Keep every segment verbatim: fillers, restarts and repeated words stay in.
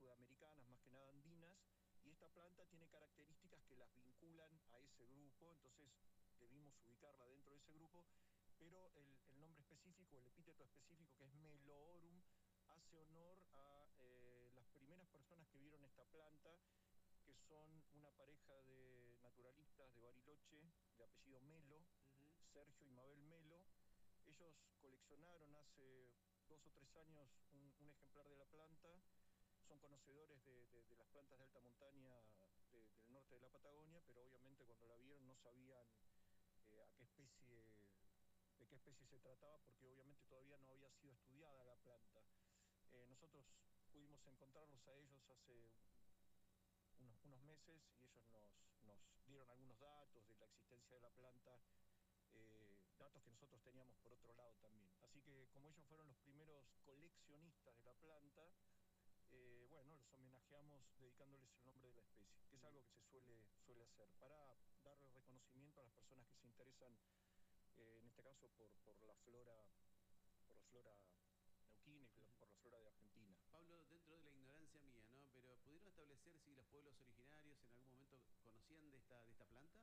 sudamericanas, más que nada andinas, y esta planta tiene características que las vinculan a ese grupo, entonces debimos ubicarla dentro de ese grupo, pero el, el nombre específico, el epíteto específico, que es Meloorum, hace honor a eh, las primeras personas que vieron esta planta, que son una pareja de naturalistas de Bariloche, de apellido Melo, uh-huh. Sergio y Mabel Melo. Ellos coleccionaron hace dos o tres años un, un ejemplar de la planta, son conocedores de, de, de las plantas de alta montaña de, del norte de la Patagonia, pero obviamente cuando la vieron no sabían eh, a qué especie, de qué especie se trataba, porque obviamente todavía no había sido estudiada la planta. Eh, nosotros pudimos encontrarlos a ellos hace unos, unos meses y ellos nos, nos dieron algunos datos de la existencia de la planta, eh, datos que nosotros teníamos por otro lado también. Así que como ellos fueron los primeros coleccionistas de la planta, eh, bueno, los homenajeamos dedicándoles el nombre de la especie, que es algo que se suele, suele hacer, para darle reconocimiento a las personas que se interesan, eh, en este caso, por, por la flora, por la flora neuquina y por la flora de Argentina. Pablo, dentro de la ignorancia mía, ¿no? Pero ¿pudieron establecer si los pueblos originarios en algún momento conocían de esta, de esta planta?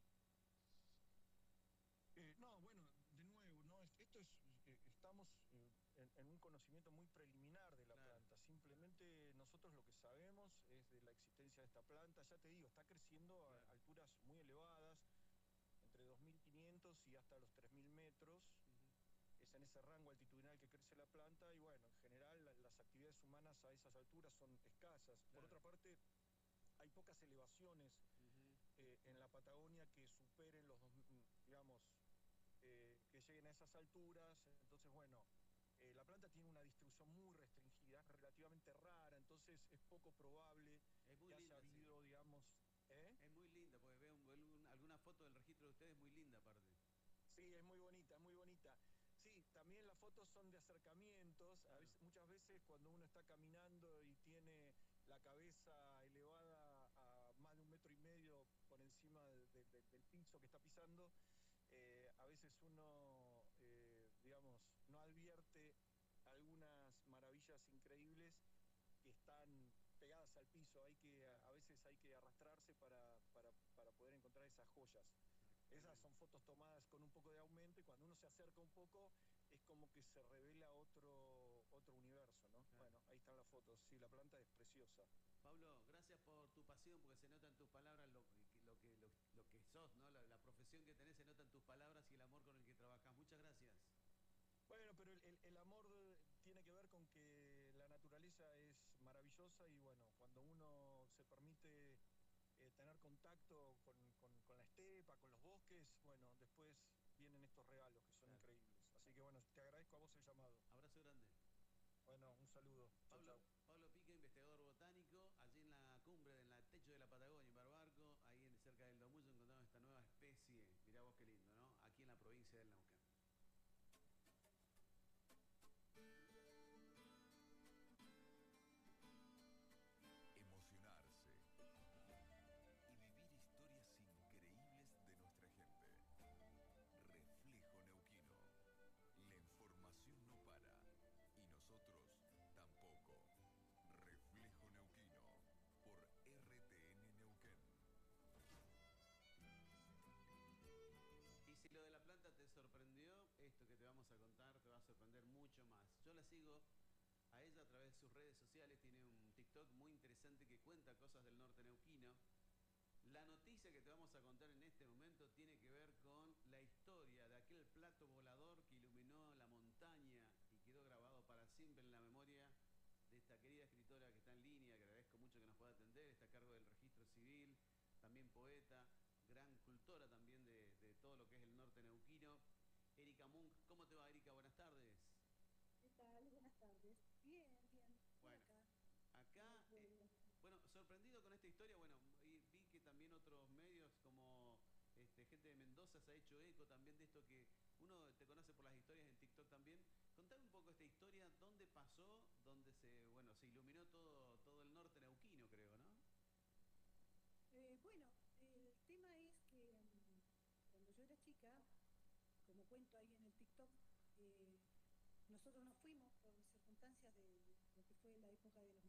Eh, no, bueno, de nuevo, no, esto es, eh, estamos eh, en, en un conocimiento muy preliminar de la claro. planta. Simplemente nosotros lo que sabemos es de la existencia de esta planta. Ya te digo, está creciendo claro. a alturas muy elevadas, entre dos mil quinientos y hasta los tres mil metros. Uh-huh. Es en ese rango altitudinal que crece la planta y bueno, en general la, las actividades humanas a esas alturas son escasas. Claro. Por otra parte, hay pocas elevaciones uh-huh. eh, en la Patagonia que superen los, digamos, eh, que lleguen a esas alturas. Entonces, bueno, eh, la planta tiene una distribución muy restringida, relativamente rara, entonces es poco probable es muy que linda, haya habido, sí. digamos... ¿eh? Es muy linda, porque veo un, un, alguna foto del registro de ustedes muy linda aparte. Sí, es muy bonita, es muy bonita. Sí, también las fotos son de acercamientos. Claro. A veces, muchas veces cuando uno está caminando y tiene la cabeza elevada a más de un metro y medio por encima de, de, de, del piso que está pisando, eh, a veces uno, eh, digamos, no advierte algunas maravillas increíbles que están pegadas al piso. Hay que, a, a veces hay que arrastrarse para, para, para poder encontrar esas joyas. Esas son fotos tomadas con un poco de aumento y cuando uno se acerca un poco es como que se revela otro, otro universo, ¿no? Claro. Bueno, ahí están las fotos. Sí, la planta es preciosa. Pablo, gracias por tu pasión, porque se nota en tus palabras lo que, lo que, lo, lo que sos, ¿no? La, la profesión que tenés se nota en tus palabras y el amor con el que trabajás. Muchas gracias. Bueno, pero el, el, el amor tiene que ver con que la naturaleza es maravillosa y bueno, cuando uno se permite eh, tener contacto con, con, con la estepa, con los bosques, bueno, después vienen estos regalos que son claro. increíbles. Así que bueno, te agradezco a vos el llamado. Abrazo grande. Bueno, un saludo. Pablo, chau, chau. Pablo Pica, investigador botánico, allí en la cumbre, en el techo de la Patagonia, en Barbarco, ahí en, cerca del Domullo, encontramos esta nueva especie. Mirá vos qué lindo, ¿no? Aquí en la provincia del Neuquén. Emocionarse y vivir historias increíbles de nuestra gente. Reflejo Neuquino. La información no para y nosotros tampoco. Reflejo Neuquino por R T N Neuquén. Y si lo de la planta te sorprendió, esto que te vamos a contar te va a sorprender mucho más. Yo la sigo a ella a través de sus redes sociales, tiene un TikTok muy interesante que cuenta cosas del norte neuquino. La noticia que te vamos a contar en este momento tiene que ver con la historia de aquel plato volador que iluminó la montaña y quedó grabado para siempre en la memoria de esta querida escritora que está en línea, que agradezco mucho que nos pueda atender, está a cargo del registro civil, también poeta, gran cultora también de, de todo lo que es el norte neuquino. Erika Munk, ¿cómo te va, Erika? Buenas tardes. ¿Qué tal? Buenas tardes. Bien, bien. Bueno, acá. acá, eh, bueno, sorprendido con esta historia, bueno, y vi que también otros medios como este, gente de Mendoza se ha hecho eco también de esto que uno te conoce por las historias en TikTok también. Contame un poco esta historia, dónde pasó, dónde se, bueno, se iluminó todo, todo el norte neuquino, creo, ¿no? Eh, bueno, el tema es que um, cuando yo era chica, como cuento ahí en el TikTok, eh, nosotros nos fuimos por circunstancias de lo que fue la época